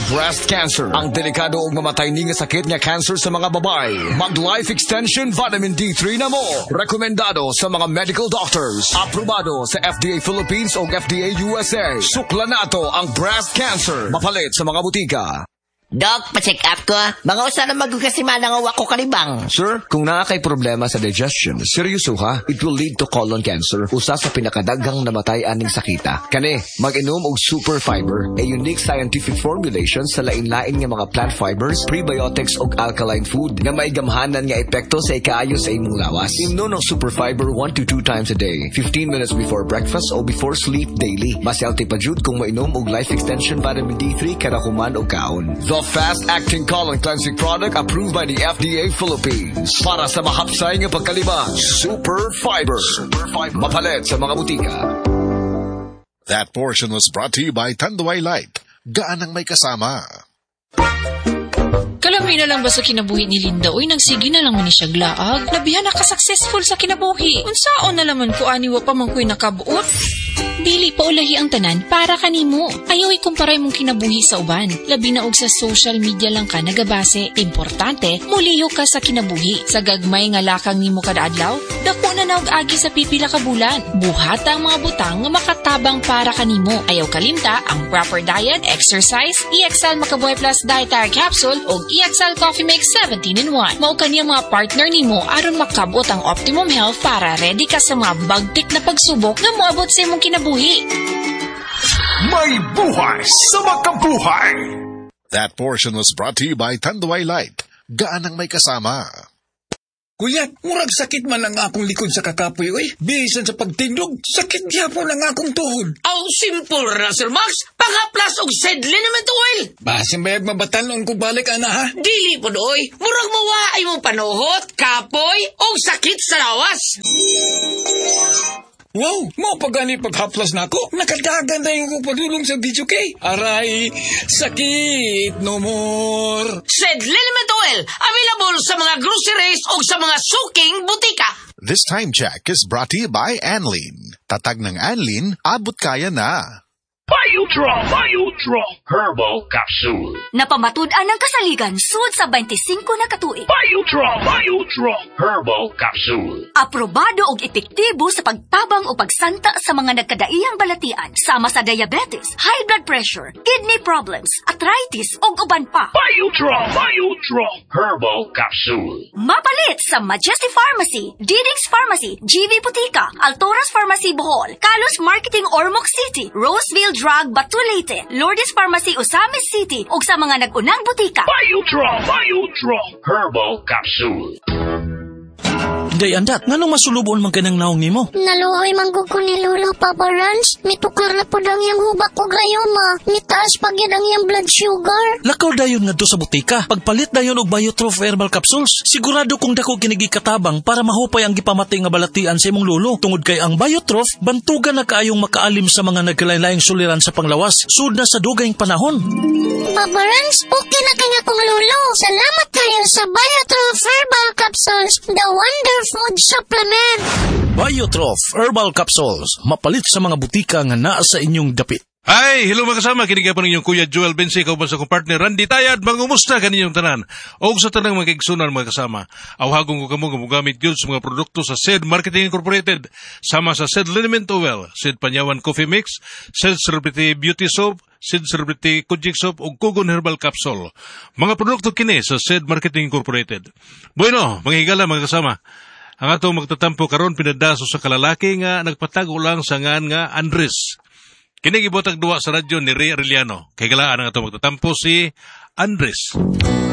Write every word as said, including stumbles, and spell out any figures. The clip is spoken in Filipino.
breast cancer. Ang delikado ug mamatay ni nga sakit nga cancer sa mga babae. Mag Life Extension Vitamin D three na mo. Rekomendado sa mga medical doctors. Aprobado sa F D A Philippines o F D A U S A. Sukla nato ang breast cancer. Mapalit sa mga butika. Doc, pa-check up ko. Mga usa na magkasimana nga wako kalibang. Sir, kung naa kay problema sa digestion, seryoso ha, it will lead to colon cancer. Usa sa pinakadaghang namatay aning sakita. Kani, mag-inom og Super Fiber, a unique scientific formulation sa lain-lain nga mga plant fibers, prebiotics ug alkaline food nga may gamhanan nga epekto sa ikaayo sa imong lawas. Imnon ng Super Fiber one to two times a day, fifteen minutes before breakfast o before sleep daily. Mas healthy pa jud kung mainom og Life Extension Vitamin D three kada human og kaon. The fast-acting colon cleansing product approved by the F D A Philippines. Para sa mahapsay nga pagkalibang, Super Fiber. Super Fiber. Mapalit sa mga butika. That portion was brought to you by Tanduay Light. Gaan ang may kasama. Kalamay na lang ba sa kinabuhi ni Linda? Uy, nagsigi na lang man ni siya glaag. Nabihan na ka-successful sa kinabuhi. Unsaon na laman ko aniwa pa man ko'y nakabuot. Dili pa ulahi ang tanan para kanimo. Ayaw ikumparay mong kinabuhi sa uban. Labi na og sa social media lang ka nagabase. Importante, muliho ka sa kinabuhi. Sa gagmay nga lakang nimo kada adlaw, dako na naog agi sa pipila ka bulan. Buhata ang mga butang nga makatabang para kanimo. Ayaw kalimta ang proper diet, exercise, E X L Makabuhay Plus Dietary Capsule o E X L Coffee Mix seventeen in one. Mao kaniyang mga partner nimo aron makabot ang optimum health para ready ka sa mga bagtik na pagsubok nga moabot sa imong kinabuhi. May buhay sa makabuhay. That portion was brought to you by Tanduay Light. Gaan ang may kasama. Kuya, murag sakit man ang akong likod sa kakapoy, oy. Bisan sa pagtindog, sakit gyapon ang akong tuhod. Aw, simple ra, Sir Max. Pangaplas og Sed Liniment Oil. Basin bayag mabatalon ko balik, ana, ha? Dili po doy. Murag mawaay mo panuhot, kapoy, og sakit sa lawas. Wow, mo pagani paghaplas na ako. Nakadagan na yung pagdulong sa video kay. Aray, sakit, no more. Sed Liniment Oil, available sa mga groceries o sa mga suking butika. This time check is brought to you by Anlin. Tatag ng Anlin, abot kaya na. Biotrol, Biotrol Herbal Capsule. Napamatud-an ang kasaligan sud sa twenty-five na katuig. Biotrol, Biotrol Herbal Capsule. Aprobado og epektibo sa pagtabang o pagsanta sa mga nagkadaiyang balatian sama sa diabetes, high blood pressure, kidney problems, arthritis ug uban pa. Biotrol, Biotrol Herbal Capsule. Mapalit sa Majesty Pharmacy, Diding's Pharmacy, G V Butika, Altoras Pharmacy Bohol, Kalos Marketing Ormoc City, Roseville Drug Batulete, Lourdes Pharmacy Osamis City ug sa mga nag-unang butika. Biotrol, Biotrol Herbal Capsule. Day andat, nganong masulubon man kanang naong nimo? Naluoy manggug ko ni Lolo, Papa Rans. Mitukar na po lang yung hubak ko gayoma. Mitaas pag yan ang yung blood sugar. Lakaw dayon nga do sa butika. Pagpalit dayon og Biotrof Herbal Capsules. Sigurado kung dako kinigi katabang para mahupay ang gipamatay nga balatian sa imong lolo. Tungod kay ang Biotrof, bantugan na kaayong makaalim sa mga nagkalain-laing suliran sa panglawas. Sud na sa dugayng panahon. Papa Rans, okay na kaya kong lolo. Salamat kayo sa Biotrof Herbal Capsules. The Wonder Food Supplement. Biotrof Herbal Capsules. Mapalit sa mga butika nga naa sa inyong dapit. Ay, hello mga kasama, kinigapon ng inyong Kuya Joel Bensi, kauban sa kong partner Randy Tayad, mangumusta kaninyong tanan. O sa tanang mga kaigsunan mga kasama, awhagong ko kamo gamugamit yun sa mga produkto sa Sed Marketing Incorporated, sama sa Sed Liniment Oil, Sed Panyawan Coffee Mix, Sed Celebrity Beauty Soap, Sed Celebrity Kujik Soap, o Kugon Herbal Capsule. Mga produkto kini sa Sed Marketing Incorporated. Bueno, mga higala mga kasama, ang atong magtatampo karon pinadaso sa kalalaki nga nagpatago lang sa ngan nga Andres. Kini gibotag duwa sa radyo ni Ray Arellano. Kay galaan ang atong magtatampo si Andres.